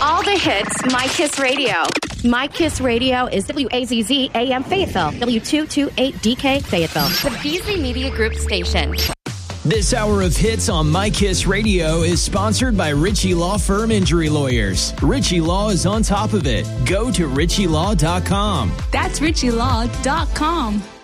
all the hits, My Kiss Radio. My Kiss Radio is WAZZ AM Fayetteville, W228DK Fayetteville. The Beasley Media Group station. This hour of hits on My Kiss Radio is sponsored by Ritchie Law Firm Injury Lawyers. Ritchie Law is on top of it. Go to ritchielaw.com. That's ritchielaw.com.